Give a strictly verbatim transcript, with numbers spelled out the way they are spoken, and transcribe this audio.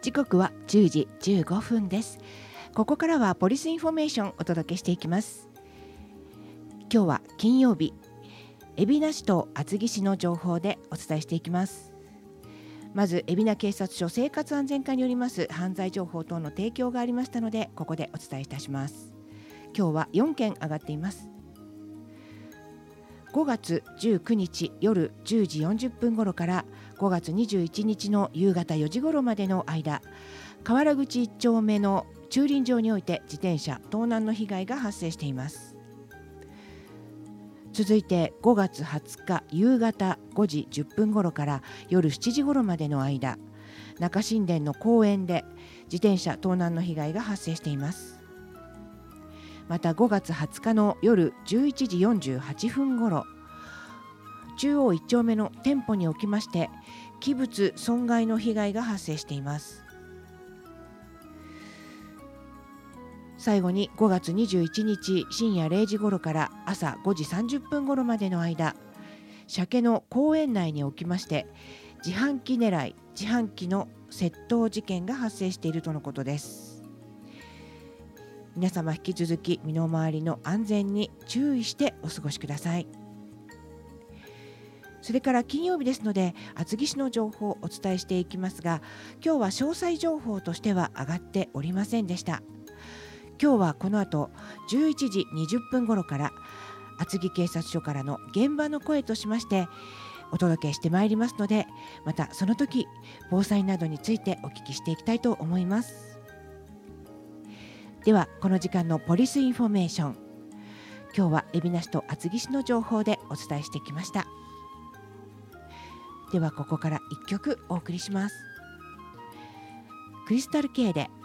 時刻はじゅうじじゅうごふんです。ここからはポリスインフォメーションお届けしていきます。今日は金曜日、海老名市と厚木市の情報でお伝えしていきます。まず海老名警察署生活安全課によります犯罪情報等の提供がありましたので、ここでお伝えいたします。今日はよんけん上がっています。ごがつじゅうくにち夜じゅうじよんじゅっぷん頃からごがつにじゅういちにちの夕方よじ頃までの間、河原口いっ丁目の駐輪場において自転車盗難の被害が発生しています。続いてごがつはつか夕方ごじじゅっぷん頃から夜しちじ頃までの間、中新田の公園で自転車盗難の被害が発生しています。またごがつはつかの夜じゅういちじよんじゅうはっぷん頃、中央いっ丁目の店舗におきまして器物損害の被害が発生しています。最後にごがつにじゅういちにち深夜れいじ頃から朝ごじさんじゅっぷん頃までの間、鮭の公園内におきまして自販機狙い自販機の窃盗事件が発生しているとのことです。皆様引き続き身の回りの安全に注意してお過ごしください。それから金曜日ですので厚木市の情報をお伝えしていきますが、今日は詳細情報としては上がっておりませんでした。今日はこの後じゅういちじにじゅっぷん頃から厚木警察署からの現場の声としましてお届けしてまいりますので、またその時防災などについてお聞きしていきたいと思います。ではこの時間のポリスインフォメーション、今日は海老名市と厚木市の情報でお伝えしてきました。ではここからいっきょくお送りします。クリスタル K で